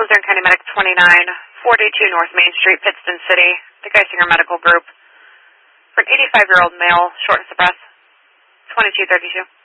Lutheran County Medic 29, 42 North Main Street, Pittston City, the Geisinger Medical Group. For an 85-year-old male, shortness of breath, 2232.